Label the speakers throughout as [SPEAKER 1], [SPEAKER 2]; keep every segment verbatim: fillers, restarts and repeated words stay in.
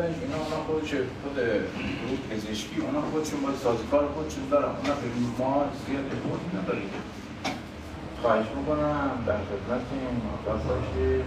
[SPEAKER 1] اولش اینا اونا خودش خود گروه پزشکی اونا خودشون با سازوکار خودشون دارن، اونا به ما زیاد ارتباطی نداریم. خواهش میکنم در خدمتتون موفق باشید.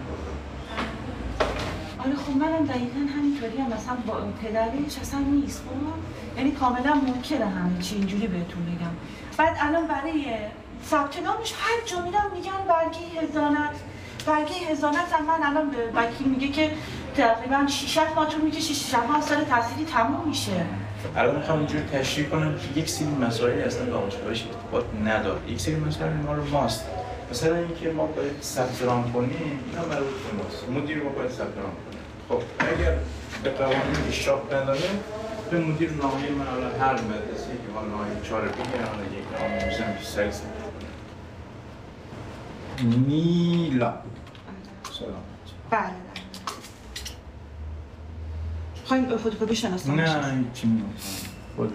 [SPEAKER 2] آره خب منم دقیقاً همینطوری هم مثلا با پدرش اصلا نیست خب یعنی کاملا ممکنه همه چی اینجوری بهتون بگم. بعد الان برای ثبت نامش هر جا میرم میگن برگه هزانت برگه هزانت هم من الان به وکیل میگه که تقریبا شش هفت ماه طول میکشه، شش هفت سال تحصیلی تموم میشه.
[SPEAKER 1] الان میخوام اینجور تشریح کنم که یک سری مسائل اصلا با دانشگاهش ارتباط نداره. یک سری مسائل ما رو ماست. مثلا اینکه ما باید ثبت نام کنیم، اینا مربوط به ماست. مدیر ما باید ثبت نام کنه. خب اگر به قوانین اشراف نداره، به مدیر نامه من الان هر مدرسه که ما نامه چهار بگیرن الان یک نامه میزنم که سریع ثبت نیلا. سلام.
[SPEAKER 2] بله. خواهیم فوتوکپی شناسان
[SPEAKER 1] نه هیچی نمیخوام. خودت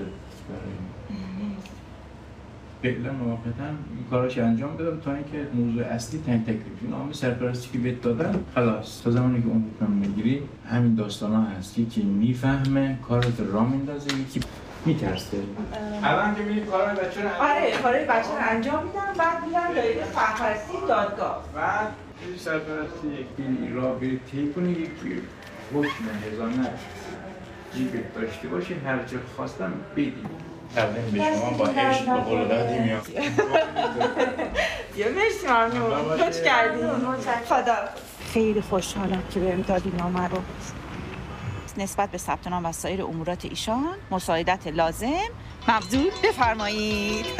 [SPEAKER 1] فعلا موقتا این کاراش انجام بدم تا اینکه موضوع اصلی تعیین تکلیف نامه سرپرستی که بهت دادن خلاص تا زمانی که اون حکم میگیری همین داستانا هست. یکی میفهمه کارت راه میندازه، یکی میترسه. الان که میری کارهای بچه رو انجام
[SPEAKER 2] آره کارهای بچه رو انجام میدم، بعد میرم دایره سرپرستی دادگاه.
[SPEAKER 1] بعد توی سرپرستی یکی راه بری طی کنی، یکی حکم هزانت جیبت داشته باشی، هر چه خواستم بدی. تقدیم به شما با عشق و قلقلقی میام.
[SPEAKER 2] یه مرسی ممنون. خوش کردیم. خدا. خیلی خوشحالم که بهم دادی نامه رو. نسبت به ثبت نام و سایر امورات ایشان مساعدت لازم مبذول بفرمایید.